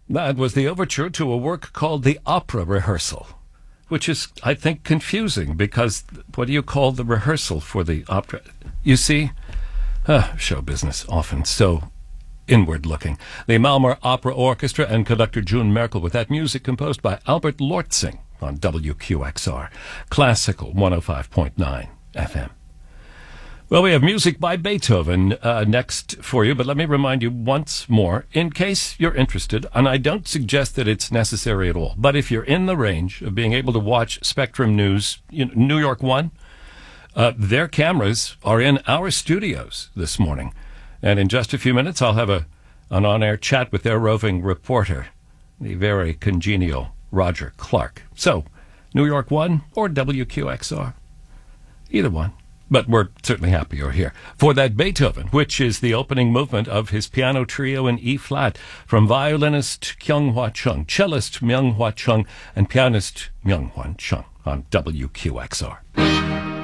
That was the overture to a work called The Opera Rehearsal, which is, I think, confusing because what do you call the rehearsal for the opera? You see, show business often so inward-looking. The Malmö Opera Orchestra and conductor June Merkel with that music composed by Albert Lortzing on WQXR, Classical 105.9 FM. Well, we have music by Beethoven next for you, but let me remind you once more, in case you're interested, and I don't suggest that it's necessary at all, but if you're in the range of being able to watch Spectrum News, New York One, their cameras are in our studios this morning. And in just a few minutes, I'll have an on-air chat with their roving reporter, the very congenial Roger Clark. So, New York One or WQXR, either one. But we're certainly happy you're here for that Beethoven, which is the opening movement of his piano trio in E-flat from violinist Kyung-Hwa Chung, cellist Myung-Hwa Chung, and pianist Myung-Hwa Chung on WQXR.